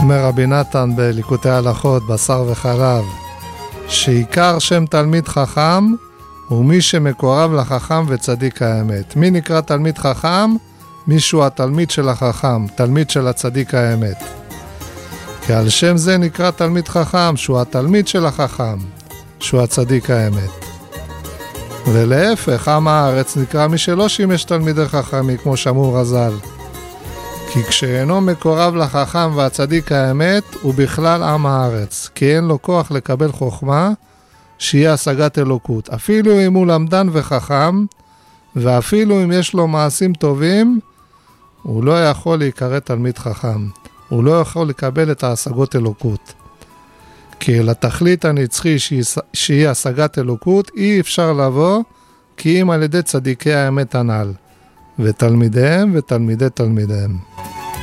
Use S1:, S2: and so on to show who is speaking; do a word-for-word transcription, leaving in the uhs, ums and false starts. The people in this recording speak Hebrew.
S1: אומר רבי נתן בליקוטי הלכות, בשר וחלב, שעיקר שם תלמיד חכם הוא מי שמקורב לחכם וצדיק האמת. מי נקרא תלמיד חכם? מישהו התלמיד של החכם, תלמיד של הצדיק האמת. כי על שם זה נקרא תלמיד חכם, שהוא התלמיד של החכם, שהוא הצדיק האמת. ולהפך, עם הארץ נקרא מי שלא שימש תלמידי חכמי, כמו שאמרו רז"ל. כי כשאינו מקורב לחכם והצדיק האמת, הוא בכלל עם הארץ, כי אין לו כוח לקבל חוכמה, שיהיה השגת אלוקות. אפילו אם הוא למדן וחכם, ואפילו אם יש לו מעשים טובים, הוא לא יכול להיקרא תלמיד חכם. הוא לא יכול לקבל את ההשגות אלוקות. כי לתכלית הנצחי שהיא השגת אלוקות, אי אפשר לבוא, כי אם על ידי צדיקי האמת הנ"ל, ותלמידיהם ותלמידי תלמידיהם.